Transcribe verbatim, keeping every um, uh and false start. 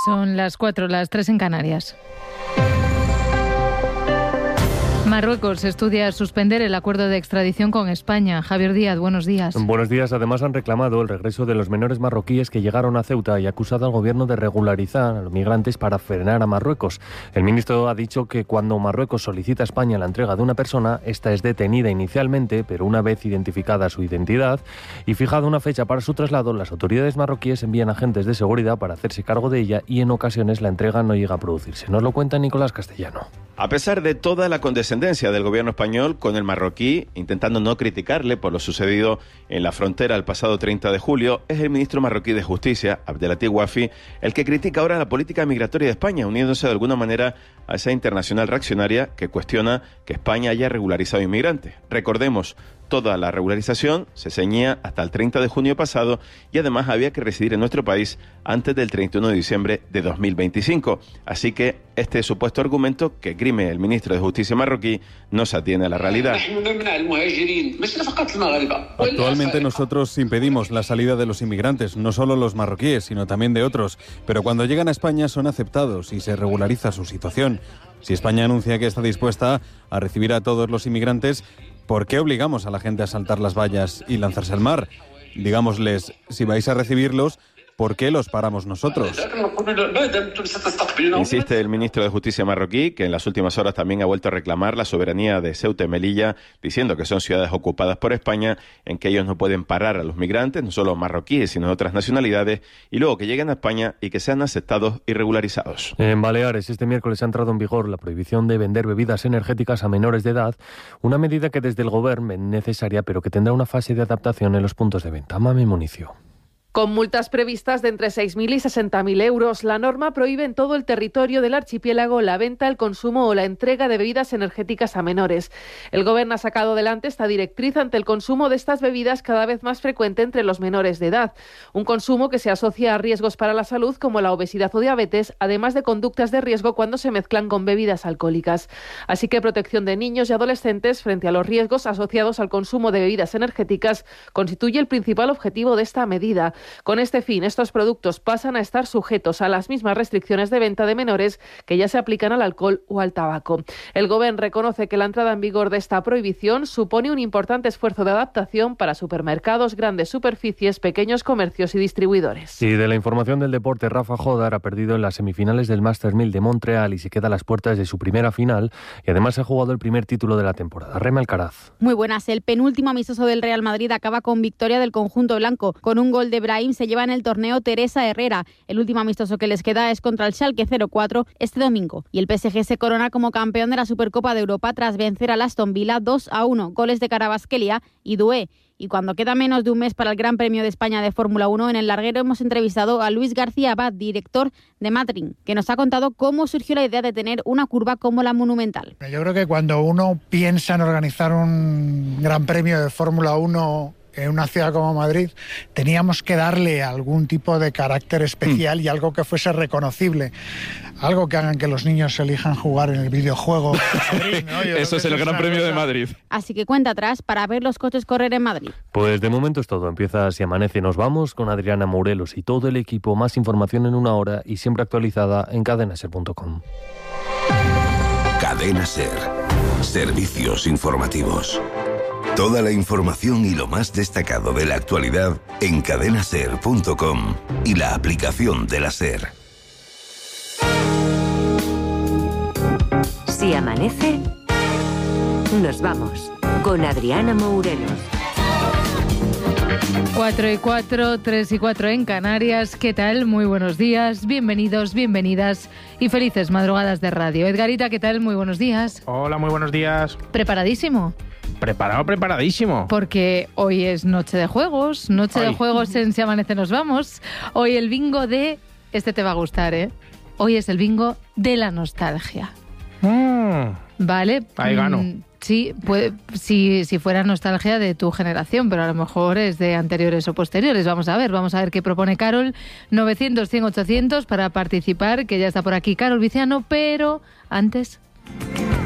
Son las cuatro, las tres en Canarias. Marruecos estudia suspender el acuerdo de extradición con España. Javier Díaz, buenos días. Buenos días. Además han reclamado el regreso de los menores marroquíes que llegaron a Ceuta y acusado al gobierno de regularizar a los migrantes para frenar a Marruecos. El ministro ha dicho que cuando Marruecos solicita a España la entrega de una persona, esta es detenida inicialmente, pero una vez identificada su identidad y fijada una fecha para su traslado, las autoridades marroquíes envían agentes de seguridad para hacerse cargo de ella y en ocasiones la entrega no llega a producirse. Nos lo cuenta Nicolás Castellano. A pesar de toda la condescendencia del gobierno español con el marroquí, intentando no criticarle por lo sucedido en la frontera el pasado treinta de julio, es el ministro marroquí de Justicia, Abdelatif Wafi, el que critica ahora la política migratoria de España, uniéndose de alguna manera a esa internacional reaccionaria que cuestiona que España haya regularizado inmigrantes. Recordemos, toda la regularización se ceñía hasta el treinta de junio pasado y además había que residir en nuestro país antes del treinta y uno de diciembre de dos mil veinticinco. Así que este supuesto argumento que esgrime el ministro de Justicia marroquí no se atiene a la realidad. Actualmente nosotros impedimos la salida de los inmigrantes, no solo los marroquíes, sino también de otros. Pero cuando llegan a España son aceptados y se regulariza su situación. Si España anuncia que está dispuesta a recibir a todos los inmigrantes, ¿por qué obligamos a la gente a saltar las vallas y lanzarse al mar? Digámosles, si vais a recibirlos, ¿por qué los paramos nosotros? Insiste el ministro de Justicia marroquí, que en las últimas horas también ha vuelto a reclamar la soberanía de Ceuta y Melilla, diciendo que son ciudades ocupadas por España, en que ellos no pueden parar a los migrantes, no solo marroquíes, sino de otras nacionalidades, y luego que lleguen a España y que sean aceptados y regularizados. En Baleares, este miércoles ha entrado en vigor la prohibición de vender bebidas energéticas a menores de edad, una medida que desde el Gobierno es necesaria, pero que tendrá una fase de adaptación en los puntos de venta. Mami Municio. Con multas previstas de entre seis mil y sesenta mil euros, la norma prohíbe en todo el territorio del archipiélago la venta, el consumo o la entrega de bebidas energéticas a menores. El Gobierno ha sacado adelante esta directriz ante el consumo de estas bebidas cada vez más frecuente entre los menores de edad. Un consumo que se asocia a riesgos para la salud como la obesidad o diabetes, además de conductas de riesgo cuando se mezclan con bebidas alcohólicas. Así que protección de niños y adolescentes frente a los riesgos asociados al consumo de bebidas energéticas constituye el principal objetivo de esta medida. Con este fin, estos productos pasan a estar sujetos a las mismas restricciones de venta de menores que ya se aplican al alcohol o al tabaco. El Gobierno reconoce que la entrada en vigor de esta prohibición supone un importante esfuerzo de adaptación para supermercados, grandes superficies, pequeños comercios y distribuidores. Y de la información del deporte, Rafa Jodar ha perdido en las semifinales del Masters mil de Montreal y se queda a las puertas de su primera final y además ha jugado el primer título de la temporada. Rema Alcaraz. Muy buenas. El penúltimo amistoso del Real Madrid acaba con victoria del conjunto blanco. Con un gol de Brahim se lleva en el torneo Teresa Herrera. El último amistoso que les queda es contra el Schalke cero cuatro este domingo. Y el P S G se corona como campeón de la Supercopa de Europa tras vencer al Aston Villa dos a uno. Goles de Carabasquelia y Doué. Y cuando queda menos de un mes para el Gran Premio de España de Fórmula uno, en el larguero hemos entrevistado a Luis García Abad, director de Matrin, que nos ha contado cómo surgió la idea de tener una curva como la Monumental. Yo creo que cuando uno piensa en organizar un Gran Premio de Fórmula uno en una ciudad como Madrid, teníamos que darle algún tipo de carácter especial y algo que fuese reconocible. Algo que hagan que los niños elijan jugar en el videojuego. Madrid, ¿no? Eso es el Gran Premio cosa... de Madrid. Así que cuenta atrás para ver los coches correr en Madrid. Pues de momento es todo. Empieza Si Amanece. Nos vamos con Adriana Morelos y todo el equipo. Más información en una hora y siempre actualizada en cadena ser punto com. Cadena Ser. Servicios informativos. Toda la información y lo más destacado de la actualidad en cadena ser punto com y la aplicación de la SER. Si amanece, nos vamos con Adriana Morelos. Cuatro y cuatro, tres y cuatro en Canarias. ¿Qué tal? Muy buenos días, bienvenidos, bienvenidas y felices madrugadas de radio. Edgarita, ¿qué tal? Muy buenos días. Hola, muy buenos días. ¿Preparadísimo? Preparado, preparadísimo. Porque hoy es noche de juegos, noche hoy. de juegos en Si Amanece Nos Vamos. Hoy el bingo de... Este te va a gustar, ¿eh? Hoy es el bingo de la nostalgia. Mm. Vale. Ahí gano. Mm, sí, puede, si, si fuera nostalgia de tu generación, pero a lo mejor es de anteriores o posteriores. Vamos a ver, vamos a ver qué propone Carol. novecientos, cien, ochocientos para participar, que ya está por aquí Carol Viciano, pero antes...